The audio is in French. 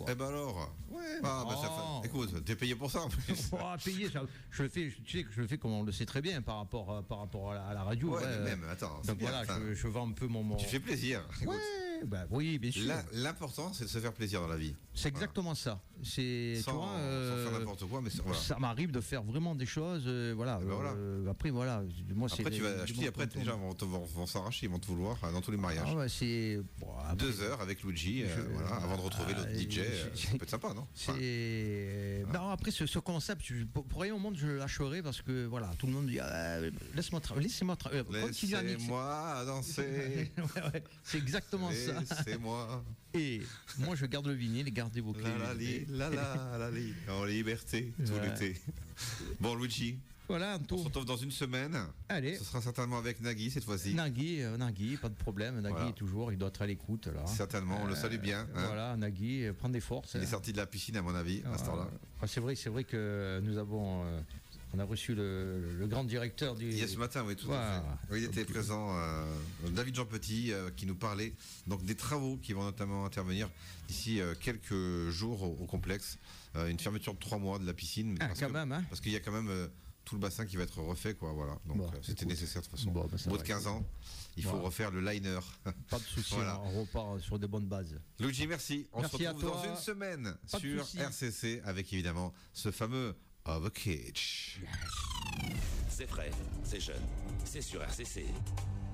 quoi. Eh ben alors. Ouais. Écoute, t'es payé pour ça en plus. Payer, je le fais. Tu sais que je le fais comme on le sait très bien par rapport à la radio. Ouais, mais même. Attends. Donc bien, voilà, je vends un peu mon. Tu fais plaisir. Ouais. Bah oui, bien sûr. L'important, c'est de se faire plaisir dans la vie. C'est exactement ça. C'est sans faire n'importe quoi, mais voilà. Ça m'arrive de faire vraiment des choses, voilà. Après, voilà. Moi, après, les gens vont s'arracher, ils vont te vouloir dans tous les mariages. Ah ouais, c'est 2 heures avec Luigi, avant de retrouver l'autre DJ. Ça peut être sympa, non? Non, après, ce concept, pour rien au monde, je le lâcherai parce que voilà, tout le monde dit laissez-moi danser. Ouais, c'est exactement ça. C'est moi. Et moi, je garde le vinyle et gardez vos clés. En liberté, tout l'été. Bon, Luigi. Voilà, on se retrouve dans une semaine. Allez. Ce sera certainement avec Nagui cette fois-ci. Nagui, pas de problème. Nagui est toujours, il doit être à l'écoute là. Certainement, on le salue bien. Voilà, Nagui, prend des forces. Il est sorti de la piscine à mon avis à ce temps-là. C'est vrai que nous avons. On a reçu le grand directeur du. Il y a ce matin, oui, tout à fait. Oui, il était présent, David Jean Petit, qui nous parlait donc des travaux qui vont notamment intervenir d'ici quelques jours au complexe. Une fermeture de 3 mois de la piscine. Parce qu'il y a quand même tout le bassin qui va être refait, quoi. Voilà. Donc c'était nécessaire de toute façon. Au bout de 15 ans, il faut refaire le liner. Pas de souci, voilà. On repart sur de bonnes bases. Luigi, merci. On se retrouve dans une semaine sur RCC avec évidemment ce fameux Of a Cage. C'est frais, c'est jeune, c'est sur RCC.